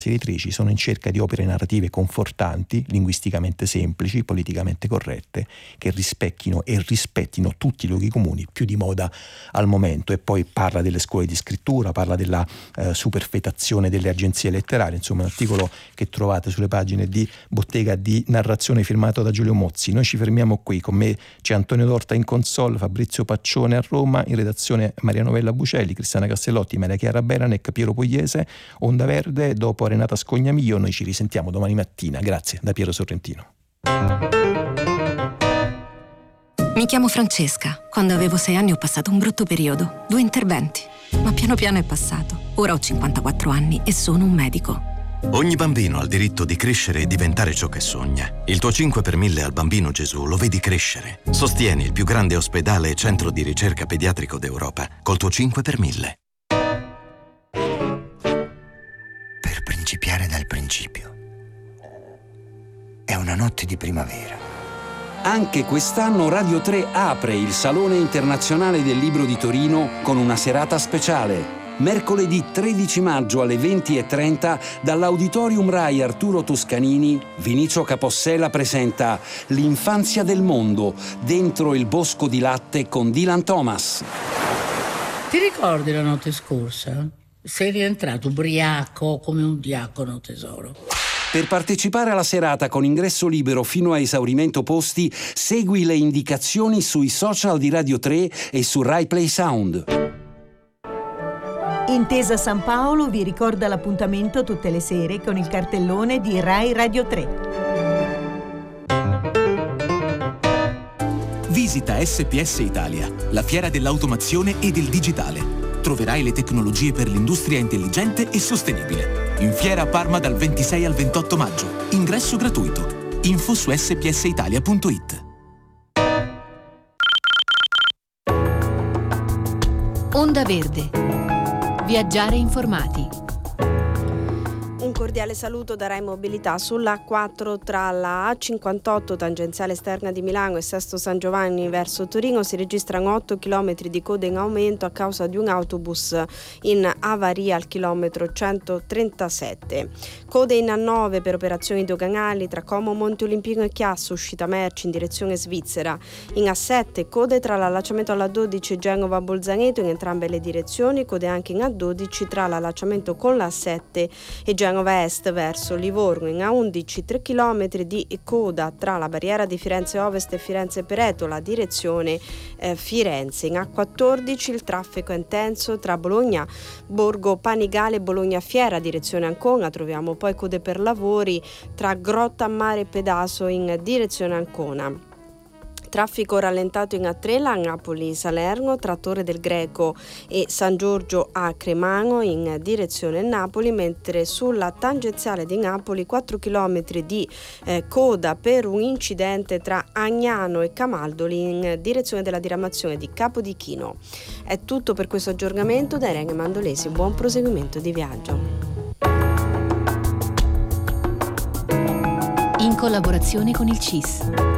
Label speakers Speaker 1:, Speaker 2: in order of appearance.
Speaker 1: editrici sono in cerca di opere narrative confortanti, linguisticamente semplici, politicamente corrette, che rispecchino e rispettino tutti i luoghi comuni più di moda al momento. E poi parla delle scuole di scrittura, parla della superfetazione delle agenzie letterarie, insomma un articolo che trovate sulle pagine di Bottega di Narrazione firmato da Giulio Mozzi. Noi ci fermiamo qui, con me c'è Antonio Torta in console, Fabrizio Paccione a Roma, in redazione Maria Novella Bucelli, Cristiana Castellotti, Maria Chiara Beranec, Piero Pugliese, Onda Verde, dopo Renata Scognamiglio. Noi ci risentiamo domani mattina. Grazie, da Piero Sorrentino.
Speaker 2: Mi chiamo Francesca. Quando avevo 6 anni ho passato un brutto periodo, 2 interventi, ma piano piano è passato. Ora ho 54 anni e sono un medico.
Speaker 3: Ogni bambino ha il diritto di crescere e diventare ciò che sogna. Il tuo 5 per 1000 al Bambino Gesù lo vedi crescere. Sostieni il più grande ospedale e centro di ricerca pediatrico d'Europa col tuo 5 per 1000.
Speaker 4: Per principiare dal principio. È una notte di primavera.
Speaker 5: Anche quest'anno Radio 3 apre il Salone Internazionale del Libro di Torino con una serata speciale. Mercoledì 13 maggio alle 20:30 dall'Auditorium Rai Arturo Toscanini, Vinicio Capossela presenta L'infanzia del mondo, dentro il bosco di latte con Dylan Thomas.
Speaker 6: Ti ricordi la notte scorsa? Sei rientrato ubriaco come un diacono, tesoro.
Speaker 5: Per partecipare alla serata con ingresso libero fino a esaurimento posti, segui le indicazioni sui social di Radio 3 e su Rai Play Sound.
Speaker 7: Intesa San Paolo vi ricorda l'appuntamento tutte le sere con il cartellone di Rai Radio 3.
Speaker 8: Visita SPS Italia, la fiera dell'automazione e del digitale. Troverai le tecnologie per l'industria intelligente e sostenibile. In fiera a Parma dal 26 al 28 maggio. Ingresso gratuito. Info su spsitalia.it.
Speaker 9: Onda Verde. Viaggiare informati.
Speaker 10: Un cordiale saluto da Rai Mobilità. Sulla A4 tra la A58 tangenziale esterna di Milano e Sesto San Giovanni verso Torino si registrano 8 km di coda in aumento a causa di un autobus in avaria al chilometro 137. Code in A9 per operazioni doganali tra Como Monte Olimpino e Chiasso, uscita merci in direzione Svizzera. In A7 code tra l'allacciamento alla 12 Genova Bolzaneto in entrambe le direzioni, code anche in A12 tra l'allacciamento con la A7 e Genova Est verso Livorno. In A11 3 km di coda tra la barriera di Firenze Ovest e Firenze Peretola, direzione Firenze. In A14 il traffico è intenso tra Bologna Borgo Panigale e Bologna Fiera, direzione Ancona. Troviamo poi code per lavori tra Grotta Mare e Pedaso in direzione Ancona. Traffico rallentato in A3 Napoli-Salerno tra Torre del Greco e San Giorgio a Cremano in direzione Napoli, mentre sulla tangenziale di Napoli 4 km di coda per un incidente tra Agnano e Camaldoli in direzione della diramazione di Capodichino. È tutto per questo aggiornamento da Irene Mandolesi. Buon proseguimento di viaggio.
Speaker 9: In collaborazione con il CIS.